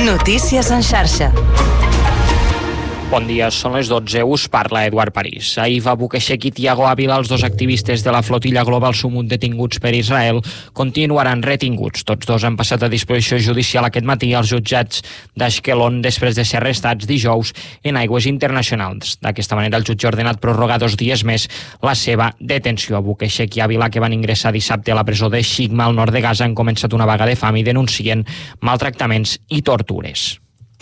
Notícies en xarxa. Bon dia, són les 12, us parla Eduard París. Ahir va Bukeshek i Thiago Ávila, els dos activistes de la flotilla Global Sumut detinguts per Israel, continuaran retinguts. Tots dos han passat a disposició judicial aquest matí als jutjats d'Ashkelon després de ser arrestats dijous en aigües internacionals. D'aquesta manera, el jutge ha ordenat prorrogar 2 dies més la seva detenció. Bukeshek i Ávila, que van ingressar dissabte a la presó de Shigma, al nord de Gaza, han començat una vaga de fam i denuncien maltractaments i tortures.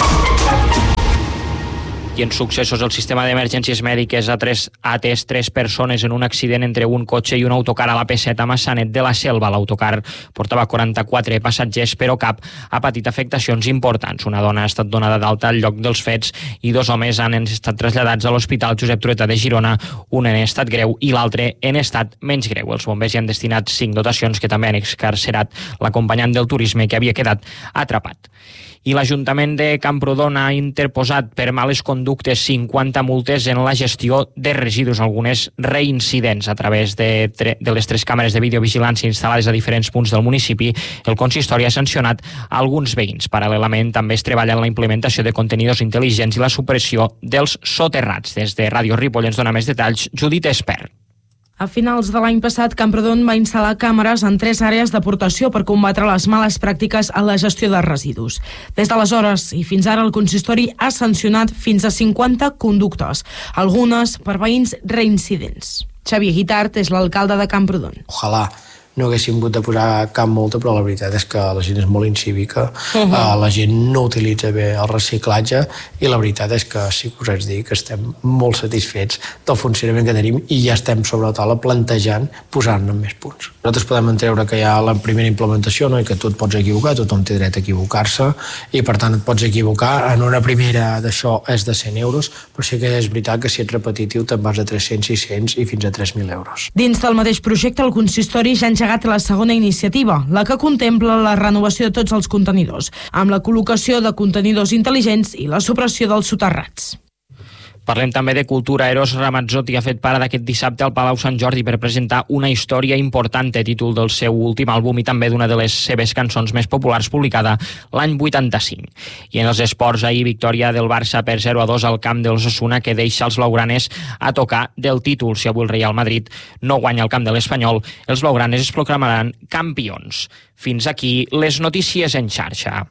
I en successos, el sistema d'emergències mèdiques ha atès 3 persones en un accident entre un cotxe i un autocar a la P7 a Massanet de la Selva. L'autocar portava 44 passatgers, però cap ha patit afectacions importants. Una dona ha estat donada d'alta al lloc dels fets i 2 homes han estat traslladats a l'Hospital Josep Trueta de Girona, un en estat greu i l'altre en estat menys greu. Els bombers hi han destinat 5 dotacions que també han excarcerat l'acompanyant del turisme que havia quedat atrapat. I l'Ajuntament de Camprodon ha interposat per males conductes 50 multes en la gestió de residus, algunes reincidents. A través de les 3 càmeres de videovigilància instal·lades a diferents punts del municipi, el consistori ha sancionat alguns veïns. Paral·lelament, també es treballa en la implementació de contenidors intel·ligents i la supressió dels soterrats. Des de Ràdio Ripoll ens dona més detalls Judit Espert. A finals de l'any passat, Camprodon va instal·lar càmeres en 3 àrees d'aportació per combatre les males pràctiques en la gestió de residus. Des d'aleshores i fins ara, el consistori ha sancionat fins a 50 conductes, algunes per veïns reincidents. Xavier Guitart és l'alcalde de Camprodon. Ojalà no haguéssim hagut de posar cap multa, però la veritat és que la gent és molt incívica, la gent no utilitza bé el reciclatge i la veritat és que sí que us haig de dir que estem molt satisfets del funcionament que tenim i ja estem sobre la taula plantejant posar-ne més punts. Nosaltres podem entreure que hi ha la primera implementació, no? I que tu et pots equivocar, tothom té dret a equivocar-se i per tant et pots equivocar. En una primera d'això és de 100 euros, però sí que és veritat que si ets repetitiu te'n vas a 300, 600 i fins a 3.000 euros. Dins del mateix projecte, el consistori ja ha engegat la segona iniciativa, la que contempla la renovació de tots els contenidors, amb la col·locació de contenidors intel·ligents i la supressió dels soterrats. Parlem també de cultura. Eros Ramazzotti ha fet parada aquest dissabte al Palau Sant Jordi per presentar Una història important, títol del seu últim àlbum i també d'una de les seves cançons més populars, publicada l'any 85. I en els esports, ahir victòria del Barça per 0-2 al camp dels Osasuna, que deixa els blaugranes a tocar del títol. Si avui el Real Madrid no guanya al camp de l'Espanyol, els blaugranes es proclamaran campions. Fins aquí les notícies en xarxa.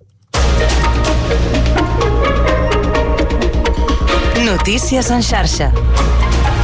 Notícies en xarxa.